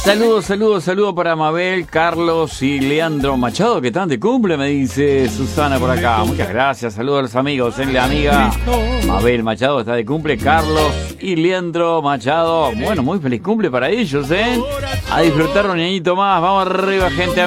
Saludos para Mabel, Carlos y Leandro Machado, que están de cumple, me dice Susana por acá. Muchas gracias, saludos a los amigos. La amiga Mabel Machado está de cumple, Carlos y Leandro Machado. Bueno, muy feliz cumple para ellos, A disfrutar un añito más. Vamos arriba, gente.